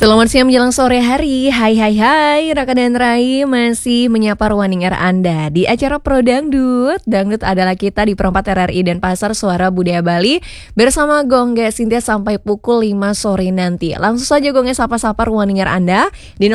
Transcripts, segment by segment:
Selamat siang menjelang sore hari. Hai hai hai, Raka dan Rai masih menyapa ruang dengar Anda di acara Pro Dangdut. Dangdut adalah kita di Perempat RRI dan Pasar Suara Budaya Bali bersama Gongge Sintia sampai pukul 5 sore nanti. Langsung saja Gongge sapa-sapa ruang dengar Anda di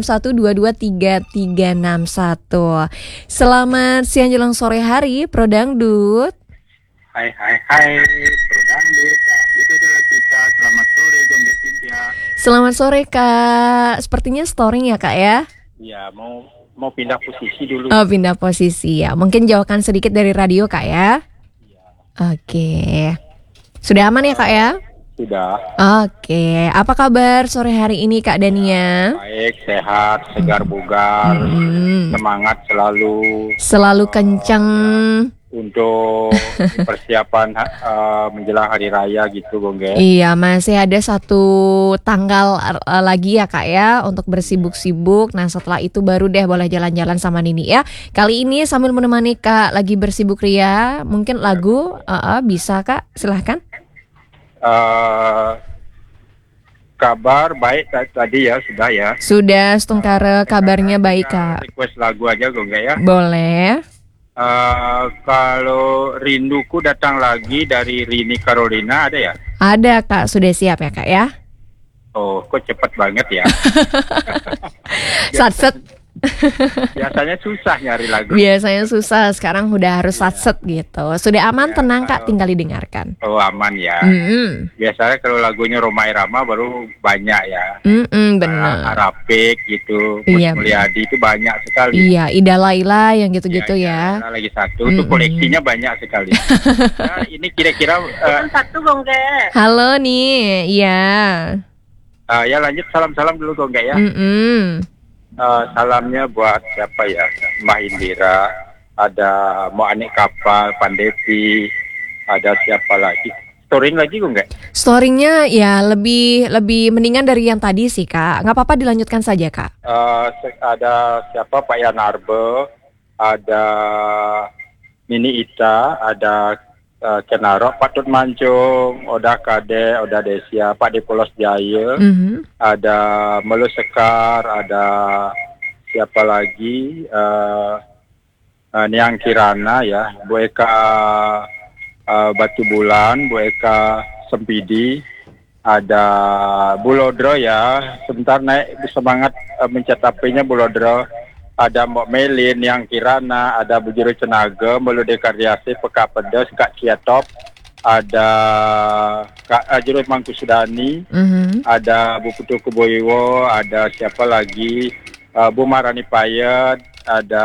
0361223361. Selamat siang menjelang sore hari, Pro Dangdut. Hai Pro Dangdut. Itu adalah kita. Selamat sore Gongge Sintia. Selamat sore Kak. Sepertinya storing ya Kak ya? Ya, mau pindah posisi dulu. Oh, pindah posisi ya. Mungkin jauhkan sedikit dari radio Kak ya? Ya. Oke. Sudah aman ya Kak ya? Sudah. Oke. Apa kabar sore hari ini Kak Dania? Baik, sehat, segar bugar, semangat selalu. Selalu kencang. Untuk persiapan menjelang hari raya gitu Gongge. Iya, masih ada satu tanggal lagi ya Kak ya untuk bersibuk-sibuk. Nah setelah itu baru deh boleh jalan-jalan sama Nini ya. Kali ini sambil menemani Kak lagi bersibuk ria, mungkin lagu bisa Kak, silahkan. Kabar baik tadi ya, sudah ya. Sudah, Stungkare kabarnya baik Kak. Request lagu aja Gongge ya. Boleh. Kalau Rinduku Datang Lagi dari Rini Carolina ada ya? Ada Kak, sudah siap ya Kak ya? Oh, kok cepet banget ya? Satset. Biasanya susah nyari lagu. Biasanya susah, sekarang udah harus satset gitu. Sudah aman, tenang Kak, tinggal didengarkan. Oh, aman ya. Biasanya kalau lagunya Rhoma Irama baru banyak ya. Benar. Arapik gitu, Iya, Mulyadi itu banyak sekali. Iya, Ida Laila yang gitu-gitu ya. Lagi satu, itu koleksinya banyak sekali. Nah, ini kira-kira satu Gongge. Halo nih, iya. Ya lanjut salam-salam dulu Gongge ya. Salamnya buat siapa ya? Mbak Indira, ada Mo Anik Kapal, Pandevi, ada siapa lagi? Storing lagi kok enggak? Storingnya ya lebih mendingan dari yang tadi sih Kak. Nggak apa-apa, dilanjutkan saja Kak. Ada siapa? Pak Yanarbe, ada Nini Ita, ada Kenarok, Patut Mancung, Oda Kade, Oda Desia, Pak Dipolos Jaya, ada Melu Sekar, ada siapa lagi? Niang Kirana ya, Bu Eka Batu Bulan, Bu Eka Sempidi, ada Bulodro ya, sebentar naik semangat mencetapinya Bulodro. Ada Mbok Melin, yang Kirana, ada Bu Juru Cenaga, Mbak Dekariasi, Peka Pedas, Kak Ciatop, ada Kak Juru Mangkusudani, ada Bu Putu Kuboiwo, ada siapa lagi, Bu Marani Payet, ada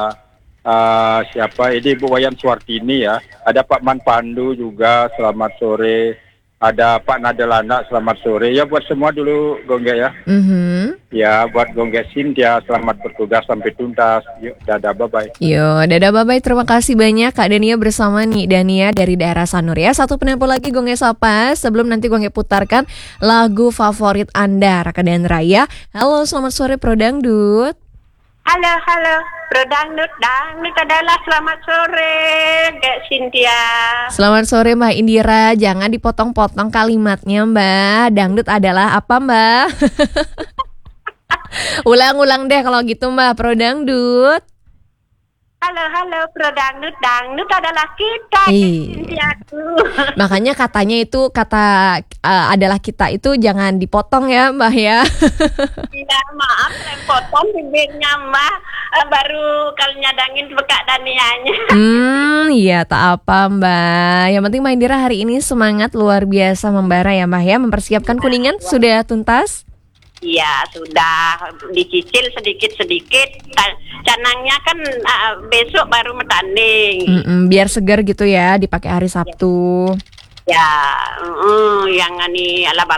siapa ini Bu Wayan Suartini ya, ada Pak Man Pandu juga, selamat sore. Ada Pak Nadelana, selamat sore. Ya buat semua dulu Gongge ya. Ya buat Gongge Sintia, selamat bertugas sampai tuntas. Yuk, dadah bye-bye. Yo, dadah bye-bye. Terima kasih banyak Kak Dania bersama nih Dania dari daerah Sanur ya. Satu penempo lagi Gongge Sapa sebelum nanti Gongge putarkan lagu favorit Anda, Raka dan Raya. Halo, selamat sore Pro Dangdut. Halo, Pro Dangdut adalah selamat sore, Dek Sintia. Selamat sore Mbak Indira, jangan dipotong-potong kalimatnya Mbak. Dangdut adalah apa Mbak? Ulang-ulang deh kalau gitu Mbak, Pro Dangdut. Halo, Pro Dangdut adalah kita, Sintiaku. Makanya katanya itu kata adalah kita itu jangan dipotong ya Mbak ya. Iya, maaf saya potong bibirnya Mbak, baru kalau nyadangin bekak Danianya. Iya tak apa Mbak. Yang penting Mbak Indira hari ini semangat luar biasa membara ya Mbak ya. Mempersiapkan kuningan sudah tuntas? Iya, sudah dicicil sedikit-sedikit. Canangnya kan besok baru bertanding. Biar segar gitu ya, dipakai hari Sabtu. Ya, yang ini ala